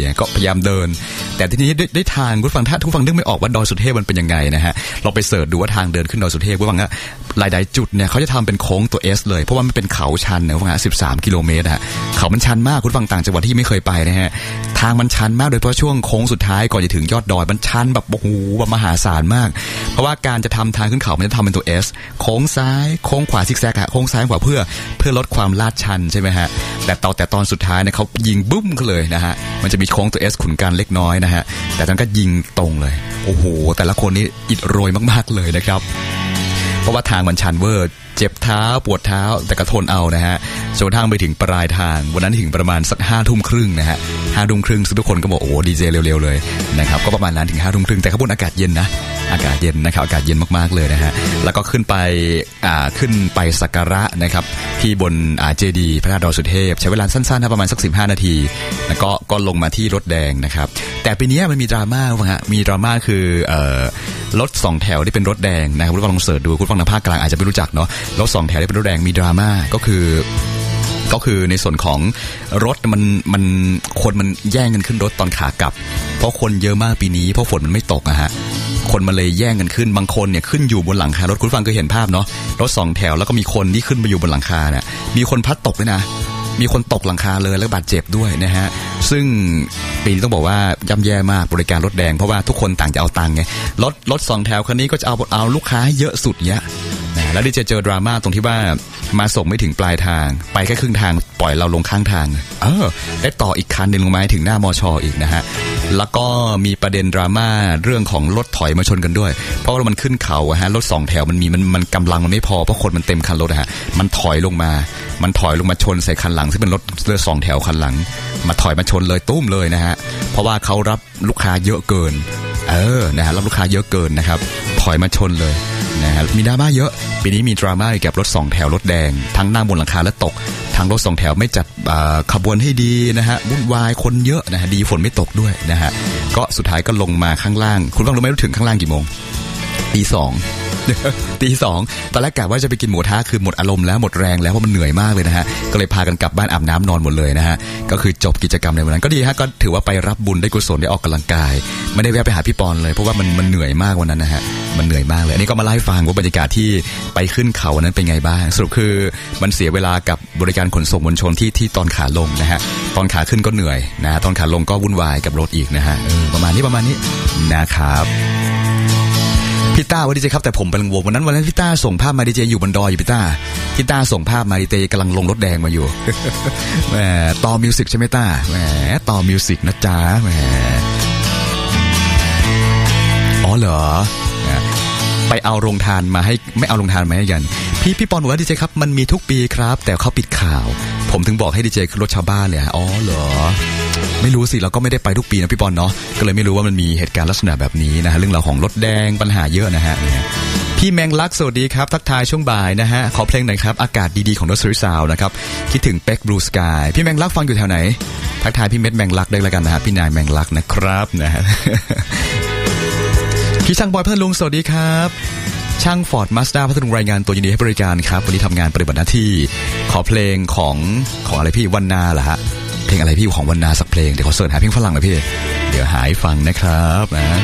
ก็พยายามเดินแต่ทีนี้ได้ทางคุณฟังถ้าทุกฟังนึกไม่ออกว่าดอยสุเทพมันเป็นยังไงนะฮะเราไปเสิร์ชดูว่าทางเดินขึ้นดอยสุเทพคุณฟังหลายๆจุดเนี่ยเขาจะทำเป็นโค้งตัว S เลยเพราะว่ามันเป็นเขาชันนะคุณฟัง13 กิโลเมตรฮะเขามันชันมากคุณฟังต่างจังหวัดที่ไม่เคยไปนะฮะทางมันชันมากโดยเฉพาะช่วงโค้งสุดท้ายก่อนจะถึงยอดดอยมันชันแบบโอ้โหแบบมหาศาลมากเพราะว่าการจะทำทางขึ้นเขามันจะทำเป็นตัว S โค้งซ้ายโค้งขวาซิกแซกฮะโค้งซ้ายขวาเพื่อลดความลาดชันใช่ไหมฮะแต่ตอนสุดท้ายเนี่ยเขายิงบึ้มกันเลยนะฮะมันจะมีโค้งตัว S ขุนกันเล็กน้อยนะฮะแต่ตอนก็ยิงตรงเลยโอ้โหแต่ละคนนี่อิดโรยมากๆเลยนะครับเพราะว่าทางมันชันเวอร์เจ็บเท้าปวดเท้าแต่ก็ทนเอานะฮะจนทางไปถึงปลายทางวันนั้นถึงประมาณสัก 5:30 นะฮะ 5:30 ซึ่งทุกคนก็บอกโอ้ดีเจเร็วๆเลยนะครับก็ประมาณนั้นถึง 5:30 แต่ข้างบนอากาศเย็นนะอากาศเย็นนะครับอากาศเย็นมากๆเลยนะฮะแล้วก็ขึ้นไปสักการะนะครับที่บนเจดีย์พระธาตุดอยสุเทพใช้เวลาสั้นๆนะประมาณสัก15 นาทีแล้วก็ลงมาที่รถแดงนะครับแต่ปีนี้มันมีดราม่าฮะมีดราม่าคือรถ2แถวที่เป็นรถแดงนะครับคุณฟังลองเสิร์ชดูคุณฟังทางภาคกลางอาจจะไม่รู้จักเนาะรถ2แถวที่เป็นรถแดงมีดราม่าก็คือในส่วนของรถมันคนมันแย่งกันขึ้นรถตอนขากลับเพราะคนเยอะมากปีนี้เพราะฝนมันไม่ตกอะฮะคนมันเลยแย่งกันขึ้นบางคนเนี่ยขึ้นอยู่บนหลังคารถคุณฟังเคยเห็นภาพเนาะรถ2แถวแล้วก็มีคนที่ขึ้นไปอยู่บนหลังคาเนี่ยมีคนพัดตกด้วยนะมีคนตกหลังคาเลยแล้วบาดเจ็บด้วยนะฮะซึ่งปีนี้ต้องบอกว่าย่ำแย่มากบริการรถแดงเพราะว่าทุกคนต่างจะเอาตังค์ไงรถ2แถวคันนี้ก็จะเอาลูกค้าเยอะสุดเนี้ยนะแล้วที่จะเจอดราม่าตรงที่ว่ามาส่งไม่ถึงปลายทางไปแค่ครึ่งทางปล่อยเราลงข้างทางได้ต่ออีกคันนึงลงมาถึงหน้ามช.อีกนะฮะแล้วก็มีประเด็นดราม่าเรื่องของรถถอยมาชนกันด้วยเพราะว่ามันขึ้นเขาฮะรถ2แถวมันกำลังมันไม่พอเพราะคนมันเต็มคันรถฮะมันถอยลงมาชนใส่คันหลังซึ่งเป็นรถ2แถวคันหลังมาถอยมาชนเลยตุ้มเลยนะฮะเพราะว่าเขารับลูกค้าเยอะเกินนะฮะรับลูกค้าเยอะเกินนะครับถอยมาชนเลยนะฮะมีดราม่าเยอะปีนี้มีดราม่าเกี่ยวกับรถ2แถวรถแดงทั้งนั่งบนหลังคาและตกทางรถ2แถวไม่จัดขบวนให้ดีนะฮะวุ่นวายคนเยอะนะฮะดีฝนไม่ตกด้วยนะฮะก็สุดท้ายก็ลงมาข้างล่างคุณต้องรู้ไหมถึงข้างล่างกี่โมงตี 2 ตอนแรกกะว่าจะไปกินหมูทะคือหมดอารมณ์แล้วหมดแรงแล้วเพราะมันเหนื่อยมากเลยนะฮะก็เลยพากันกลับบ้านอาบน้ำนอนหมดเลยนะฮะก็คือจบกิจกรรมในวันนั้นก็ดีฮะก็ถือว่าไปรับบุญได้กุศลได้ออกกำลังกายไม่ได้แวะไปหาพี่ปอนเลยเพราะว่ามันเหนื่อยมากวันนั้นนะฮะมันเหนื่อยมากเลยอันนี้ก็มาเล่าให้ฟังว่าบรรยากาศที่ไปขึ้นเขาวันนั้นเป็นไงบ้างสรุปคือมันเสียเวลากับบริการขนส่งมวลชนที่ตอนขาลงนะฮะตอนขาขึ้นก็เหนื่อยนะตอนขาลงก็วุ่นวายกับรถอีกนะฮะประมาณนี้นะครับพี่ต้าวันดีเจครับแต่ผมกำลังงงวันนั้นพี่ต้าส่งภาพมาดีเจอยู่บนดอยอยู่พี่ต้าส่งภาพมาดีเจกำลังลงรถแดงมาอยู่แหมต่อมิวสิกใช่ไหมต้าแหมต่อมิวสิกนะจ๊ะแหมอ๋อเหรอไปเอาโรงทานมาให้ไม่เอาโรงทานมาให้กันพี่ปอนบอกว่าดีเจครับมันมีทุกปีครับแต่เขาปิดข่าวผมถึงบอกให้ดีเจขึ้นรถชาวบ้านเลยอ๋อเหรอไม่รู้สิเราก็ไม่ได้ไปทุกปีนะพี่ปอนเนาะก็เลยไม่รู้ว่ามันมีเหตุการณ์ลักษณะแบบนี้นะฮะเรื่องราวของรถแดงปัญหาเยอะนะฮะพี่แมงลักสวัสดีครับทักทายช่วงบ่ายนะฮะขอเพลงหน่อยครับอากาศดีๆของรถสวิสซาวนะครับคิดถึงเป็กบลูสกายพี่แมงลักฟังอยู่แถวไหนทักทายพี่เม็ดแมงลักได้แล้วกันนะฮะพี่นายแมงลักนะครับนะฮะพี่ช่างบอยเพื่อนลุงสวัสดีครับช่างฟอร์ดมาสด้าพัทลุงรายงานตัวยินดีให้บริการครับวันนี้ทำงานปฏิบัติหน้าที่ขอเพลงของอะไรพี่วันนาเหรอฮะเพลงอะไรพี่ของวันนาสักเพลงเดี๋ยวขอเสิร์ชหาเพลงฝรั่งหน่อยพี่เดี๋ยวหาให้ฟังนะครับนะ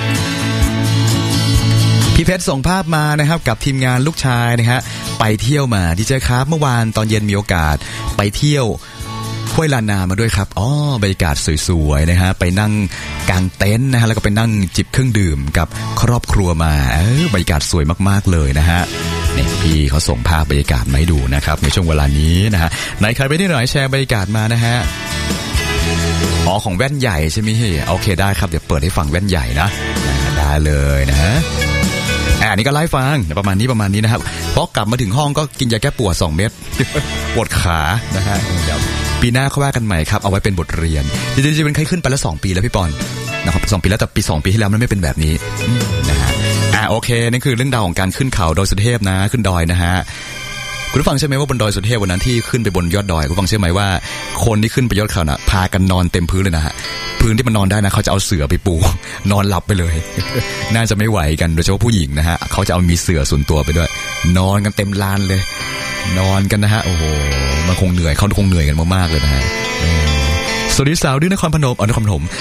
พี่เพชรส่งภาพมานะครับกับทีมงานลูกชายนะฮะไปเที่ยวมาดีเจครับเมื่อวานตอนเย็นมีโอกาสไปเที่ยวห้วยลานามาด้วยครับบรรยากาศสวยๆนะฮะไปนั่งกางเต็นท์นะฮะแล้วก็ไปนั่งจิบเครื่องดื่มกับครอบครัวมาบรรยากาศสวยมากๆเลยนะฮะนี่พี่เขาส่งภาพบรรยากาศมาให้ดูนะครับในช่วงเวลานี้นะฮะไหนใครไปที่ไหนแชร์บรรยากาศมานะฮะของแว่นใหญ่ใช่ไหมโอเคได้ครับเดี๋ยวเปิดให้ฟังแว่นใหญ่นะได้เลยนะฮะอันนี้ก็ไล่ฟังประมาณนี้นะครับพอกลับมาถึงห้องก็กินยาแก้ปวด2 เม็ดปวดขานะฮะปีหน้าเขาว่ากันใหม่ครับเอาไว้เป็นบทเรียนจริงๆเป็นใครขึ้นไปแล้ว2 ปีแล้วพี่ปอนนะครับ2 ปีแล้วแต่2 ปีที่แล้วมันไม่เป็นแบบนี้นะฮะโอเคนั่นคือเรื่องราวของการขึ้นเขาดอยสุเทพนะขึ้นดอยนะฮะคุณผู้ฟังใช่ไหมว่าบนดอยสุเทพวันนั้นที่ขึ้นไปบนยอดดอยคุณผู้ฟังใช่ไหมว่าคนที่ขึ้นไปยอดเขาน่ะพากันนอนเต็มพื้นเลยนะฮะพื้นที่มันนอนได้นะเขาจะเอาเสื่อไปปูนอนหลับไปเลยน่าจะไม่ไหวกันโดยเฉพาะผู้หญิงนะฮะเขาจะเอามีเสื่อส่วนตัวไปด้วยนอนกันเต็มลานเลยนอนกันนะฮะโอ้โหมันคงเหนื่อยเขาคงเหนื่อยกันมากๆเลยนะฮะสวัสดีสาวดื้อนครพนมนครพนม